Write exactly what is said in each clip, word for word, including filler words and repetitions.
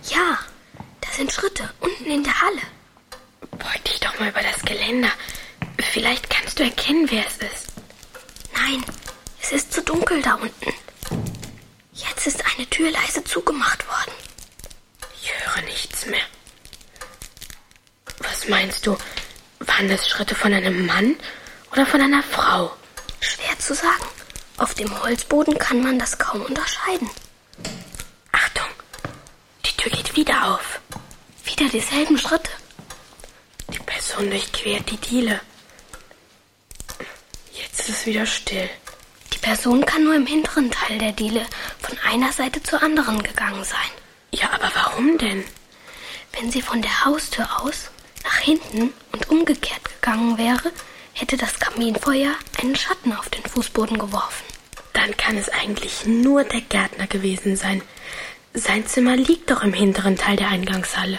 Ja, da sind Schritte, unten in der Halle. Beug dich doch mal über das Geländer. Vielleicht kannst du erkennen, wer es ist. Nein, es ist zu dunkel da unten. Jetzt ist eine Tür leise zugemacht worden. Ich höre nichts mehr. Was meinst du? Waren das Schritte von einem Mann oder von einer Frau? Schwer zu sagen. Auf dem Holzboden kann man das kaum unterscheiden. Achtung, die Tür geht wieder auf. Wieder dieselben Schritte. Die Person durchquert die Diele. Jetzt ist es wieder still. Die Person kann nur im hinteren Teil der Diele von einer Seite zur anderen gegangen sein. Ja, aber warum denn? Wenn sie von der Haustür aus nach hinten und umgekehrt gegangen wäre, hätte das Kaminfeuer einen Schatten auf den Fußboden geworfen. Dann kann es eigentlich nur der Gärtner gewesen sein. Sein Zimmer liegt doch im hinteren Teil der Eingangshalle.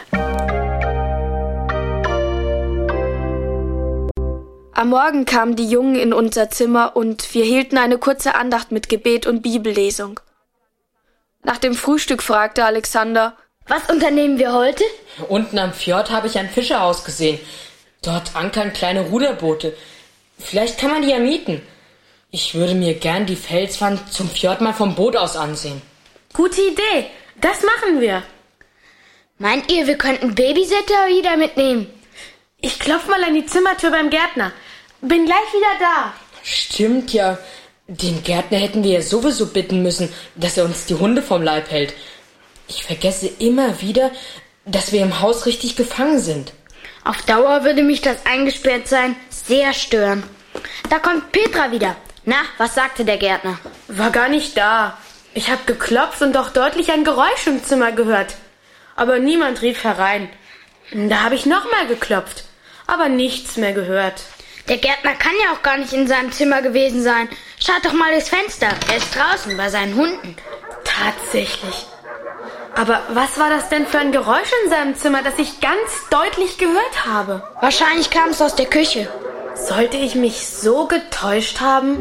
Am Morgen kamen die Jungen in unser Zimmer und wir hielten eine kurze Andacht mit Gebet und Bibellesung. Nach dem Frühstück fragte Alexander: Was unternehmen wir heute? Unten am Fjord habe ich ein Fischerhaus gesehen. Dort ankern kleine Ruderboote. Vielleicht kann man die ja mieten. Ich würde mir gern die Felswand zum Fjord mal vom Boot aus ansehen. Gute Idee, das machen wir. Meint ihr, wir könnten Babysitter wieder mitnehmen? Ich klopfe mal an die Zimmertür beim Gärtner. Bin gleich wieder da. Stimmt ja. Den Gärtner hätten wir ja sowieso bitten müssen, dass er uns die Hunde vom Leib hält. Ich vergesse immer wieder, dass wir im Haus richtig gefangen sind. Auf Dauer würde mich das Eingesperrtsein sehr stören. Da kommt Petra wieder. Na, was sagte der Gärtner? War gar nicht da. Ich habe geklopft und doch deutlich ein Geräusch im Zimmer gehört. Aber niemand rief herein. Da habe ich nochmal geklopft, aber nichts mehr gehört. Der Gärtner kann ja auch gar nicht in seinem Zimmer gewesen sein. Schaut doch mal durchs Fenster. Er ist draußen bei seinen Hunden. Tatsächlich. Aber was war das denn für ein Geräusch in seinem Zimmer, das ich ganz deutlich gehört habe? Wahrscheinlich kam es aus der Küche. Sollte ich mich so getäuscht haben?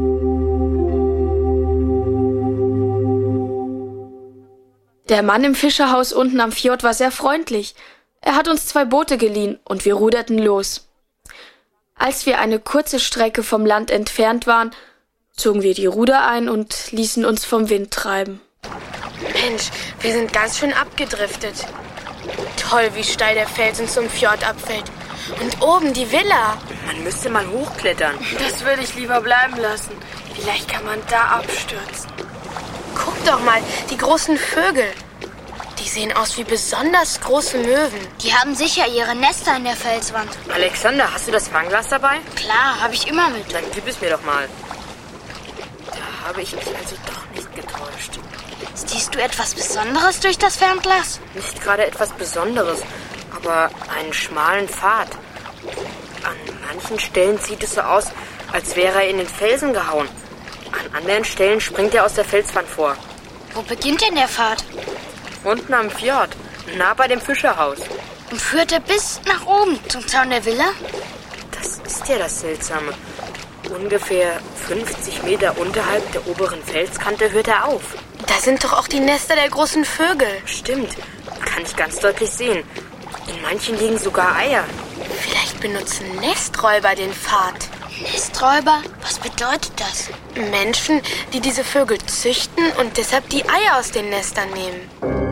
Der Mann im Fischerhaus unten am Fjord war sehr freundlich. Er hat uns zwei Boote geliehen und wir ruderten los. Als wir eine kurze Strecke vom Land entfernt waren, zogen wir die Ruder ein und ließen uns vom Wind treiben. Mensch, wir sind ganz schön abgedriftet. Toll, wie steil der Felsen zum Fjord abfällt. Und oben die Villa. Man müsste mal hochklettern. Das würde ich lieber bleiben lassen. Vielleicht kann man da abstürzen. Guck doch mal, die großen Vögel. Die sehen aus wie besonders große Möwen. Die haben sicher ihre Nester in der Felswand. Alexander, hast du das Fernglas dabei? Klar, habe ich immer mit. Dann gib es mir doch mal. Da habe ich mich also doch nicht getäuscht. Siehst du etwas Besonderes durch das Fernglas? Nicht gerade etwas Besonderes, aber einen schmalen Pfad. An manchen Stellen sieht es so aus, als wäre er in den Felsen gehauen. An anderen Stellen springt er aus der Felswand vor. Wo beginnt denn der Pfad? Unten am Fjord, nah bei dem Fischerhaus. Und führt er bis nach oben zum Zaun der Villa? Das ist ja das Seltsame. Ungefähr fünfzig Meter unterhalb der oberen Felskante hört er auf. Da sind doch auch die Nester der großen Vögel. Stimmt, kann ich ganz deutlich sehen. In manchen liegen sogar Eier. Vielleicht benutzen Nesträuber den Pfad. Nesträuber? Was bedeutet das? Menschen, die diese Vögel züchten und deshalb die Eier aus den Nestern nehmen.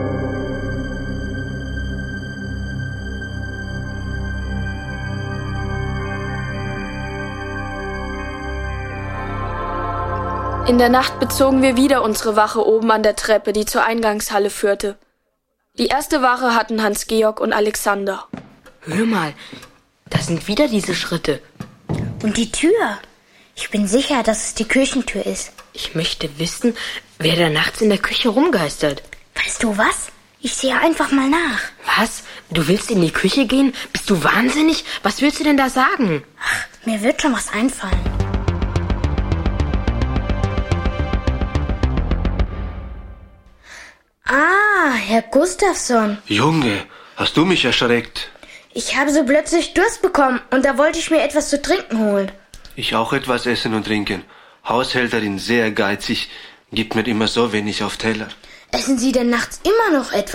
In der Nacht bezogen wir wieder unsere Wache oben an der Treppe, die zur Eingangshalle führte. Die erste Wache hatten Hans-Georg und Alexander. Hör mal, da sind wieder diese Schritte. Und die Tür? Ich bin sicher, dass es die Küchentür ist. Ich möchte wissen, wer da nachts in der Küche rumgeistert. Weißt du was? Ich sehe einfach mal nach. Was? Du willst in die Küche gehen? Bist du wahnsinnig? Was willst du denn da sagen? Ach, mir wird schon was einfallen. Ah, Herr Gustafsson. Junge, hast du mich erschreckt? Ich habe so plötzlich Durst bekommen und da wollte ich mir etwas zu trinken holen. Ich auch etwas essen und trinken. Haushälterin sehr geizig, gibt mir immer so wenig auf Teller. Essen Sie denn nachts immer noch etwas?